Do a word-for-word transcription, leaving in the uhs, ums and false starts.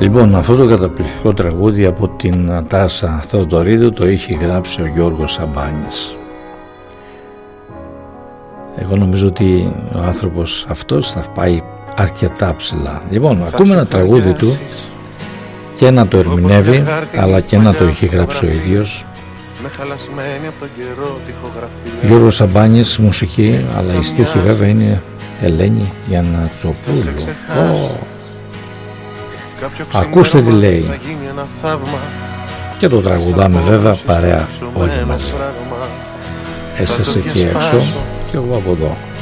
Λοιπόν, αυτό το καταπληκτικό τραγούδι από την Τάσα Θεοδωρίδου το είχε γράψει ο Γιώργος Σαμπάνης. Εγώ νομίζω ότι ο άνθρωπος αυτός θα πάει αρκετά ψηλά. Λοιπόν, θα ακούμε ένα τραγούδι του και να το ερμηνεύει, αλλά και να το είχε γράψει ο ίδιος. Γιώργος Σαμπάνης μουσική, αλλά η στίχη βέβαια είναι Ελένη Γιαννατσοπούλου. Oh. Ακούστε τι λέει. Και το τραγουδάμε βέβαια παρέα όλοι μαζί. Εσείς εκεί έξω και εγώ από εδώ.